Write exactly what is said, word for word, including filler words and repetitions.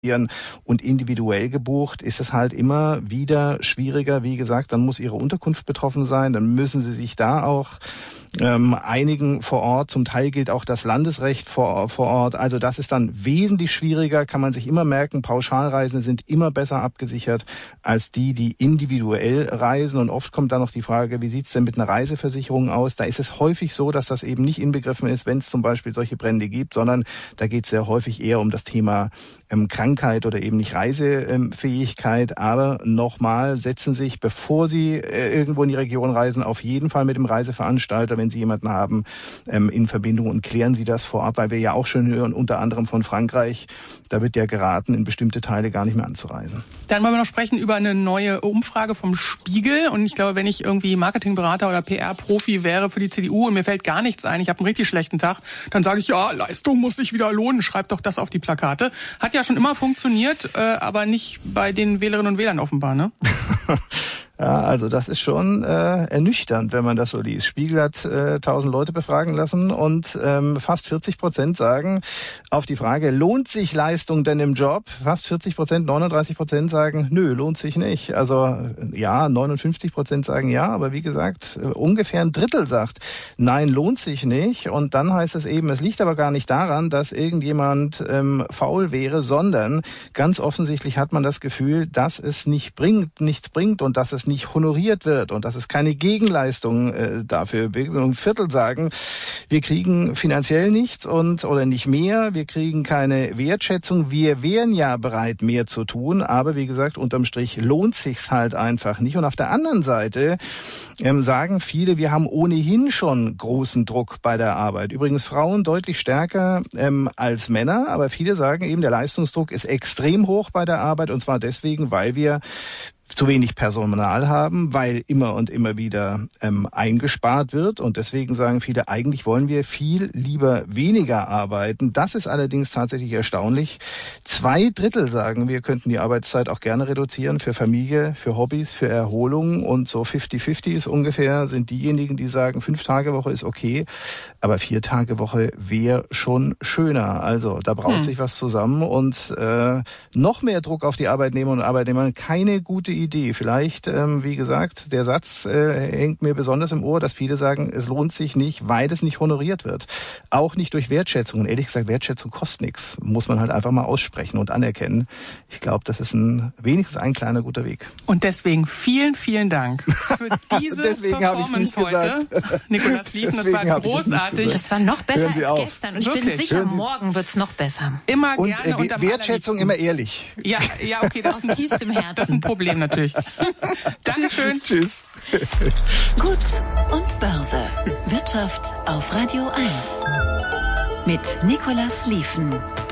und individuell gebucht, ist es halt immer wieder schwieriger. Wie gesagt, dann muss Ihre Unterkunft betroffen sein, dann müssen Sie sich da auch ähm, einigen vor Ort. Zum Teil gilt auch das Landesrecht vor, vor Ort. Also das ist dann wesentlich schwieriger, kann man sich immer merken. Pauschalreisende sind immer besser abgesichert als die, die individuell reisen. Und oft kommt dann noch die Frage, wie sieht's denn mit einer Reiseversicherung aus? Da ist es häufig so, dass das eben nicht inbegriffen ist, wenn es zum Beispiel solche Brände gibt, sondern da geht es sehr häufig eher um das Thema ähm, Krankheit oder eben nicht Reisefähigkeit. Aber nochmal, setzen sich, bevor Sie äh, irgendwo in die Region reisen, auf jeden Fall mit dem Reiseveranstalter, wenn Sie jemanden haben, ähm, in Verbindung und klären Sie das vorab, weil wir ja auch schon hören, unter anderem von Frankreich, da wird ja geraten, in bestimmte Teile gar nicht mehr anzureisen. Dann wollen wir noch sprechen über eine neue Umfrage vom Spiegel. Und ich glaube, wenn ich irgendwie Marketingberater oder P R-Profi wäre für die C D U und mir fällt gar nichts ein, ich habe einen richtig schlechten Tag, dann sage ich, ja, Leistung muss sich wieder lohnen, schreib doch das auf die Plakate. Hat ja schon immer funktioniert, äh, aber nicht bei den Wählerinnen und Wählern offenbar, ne? Ja, also das ist schon äh, ernüchternd, wenn man das so liest. Spiegel hat äh, tausend Leute befragen lassen und ähm, fast vierzig Prozent sagen auf die Frage, lohnt sich Leistung denn im Job? Fast vierzig Prozent, neununddreißig Prozent sagen, nö, lohnt sich nicht. Also ja, neunundfünfzig Prozent sagen ja, aber wie gesagt, äh, ungefähr ein Drittel sagt, nein, lohnt sich nicht. Und dann heißt es eben, es liegt aber gar nicht daran, dass irgendjemand ähm, faul wäre, sondern ganz offensichtlich hat man das Gefühl, dass es nicht bringt, nichts bringt und dass es nicht honoriert wird und dass es keine Gegenleistung äh, dafür gibt. Ein Viertel sagen, wir kriegen finanziell nichts und oder nicht mehr, wir kriegen keine Wertschätzung, wir wären ja bereit, mehr zu tun, aber wie gesagt, unterm Strich lohnt sich's halt einfach nicht. Und auf der anderen Seite ähm, sagen viele, wir haben ohnehin schon großen Druck bei der Arbeit. Übrigens Frauen deutlich stärker ähm, als Männer, aber viele sagen eben, der Leistungsdruck ist extrem hoch bei der Arbeit und zwar deswegen, weil wir zu wenig Personal haben, weil immer und immer wieder ähm, eingespart wird. Und deswegen sagen viele, eigentlich wollen wir viel lieber weniger arbeiten. Das ist allerdings tatsächlich erstaunlich. Zwei Drittel sagen, wir könnten die Arbeitszeit auch gerne reduzieren für Familie, für Hobbys, für Erholung. Und so fünfzig fünfzig ist ungefähr, sind diejenigen, die sagen, fünf Tage Woche ist okay, aber vier Tage Woche wäre schon schöner. Also da braut hm. sich was zusammen und äh, noch mehr Druck auf die Arbeitnehmerinnen und Arbeitnehmer. Keine gute Idee. Vielleicht, ähm, wie gesagt, der Satz äh, hängt mir besonders im Ohr, dass viele sagen, es lohnt sich nicht, weil es nicht honoriert wird. Auch nicht durch Wertschätzung. Und ehrlich gesagt, Wertschätzung kostet nichts. Muss man halt einfach mal aussprechen und anerkennen. Ich glaube, das ist ein wenigstens ein kleiner guter Weg. Und deswegen vielen, vielen Dank für diese Performance heute. Nikolaus Liefen, das war großartig. Das war noch besser als auf. gestern. Und ich Wirklich? bin sicher, morgen wird's noch besser. Immer und, gerne äh, und am Wertschätzung immer ehrlich. Ja, ja, okay, das Aus ist, tiefstem Herzen. das ist ein Problem natürlich. Dankeschön. Tschüss. Gut und Börse. Wirtschaft auf Radio eins. Mit Nikolaus Liefen.